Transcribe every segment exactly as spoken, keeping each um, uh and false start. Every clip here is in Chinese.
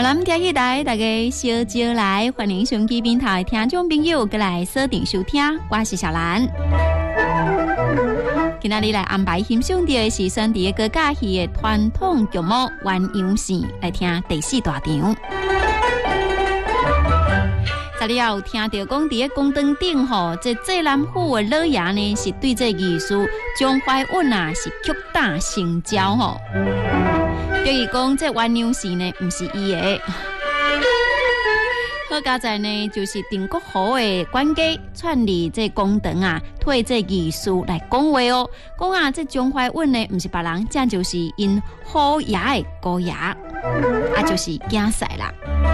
咱们听起来，大家小招来，欢迎手机边头的听众朋友过来锁定收听，我是小兰。今仔日来安排欣赏到的是选伫个歌仔戏的传统剧目《鸳鸯线》，来听第四大场。咱你也有听到讲，伫个宫灯顶吼，这济南府的老爷呢，是对这艺术张怀韵啊，是曲打成招吼。比如讲，这鸳鸯线呢，唔是伊的。好佳在呢，就是定国府的管家串立这宫灯啊，替这艺术来讲话哦。讲啊，这张怀韵呢，唔是别人，这就是因虎爷的姑爷，啊，就是囝婿啦。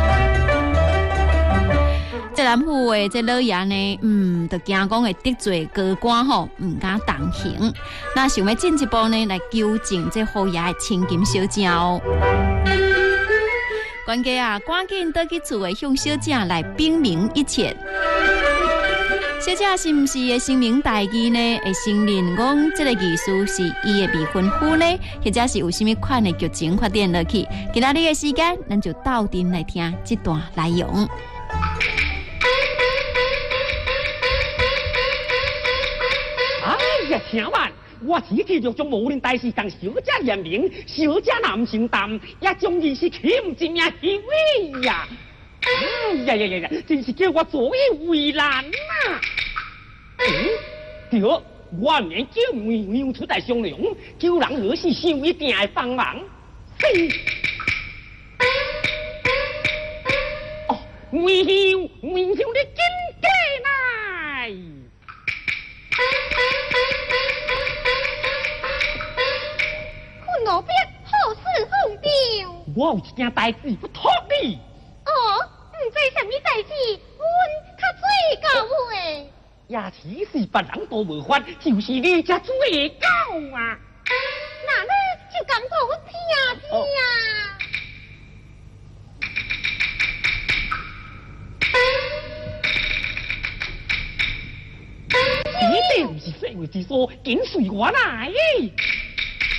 这南府的这老爷呢，嗯，就惊讲会得罪高官吼，唔敢同行。那想要进一步呢，来纠正这虎爷的千金小姐哦。管家啊，赶紧倒去厝的向小姐来禀明一切。小姐是毋是会声明大义呢？会承认讲这个艺术是伊的未婚夫呢？或者是有甚物款的剧情发展落去？今仔日的时间，咱就斗阵来听这段内容。 哎呀，请问，我只记着将无论大事同小姐言明，小姐男承担，也将伊是欠一命虚伪呀！哎呀呀呀呀，真是叫我左右为难呐！嗯，对，我免叫鸳鸯出来商量，叫人何时收一定会帮忙。嘿，哦，鸳鸯，鸳鸯，你紧过来！ 路边好事风调， 我有一件代志不托你。 哦，唔知什么代志，阮较最高诶。 也其实别人都无法，就是你才最高啊。 那你就讲给我听听。 一定不是说话之说，紧随我来。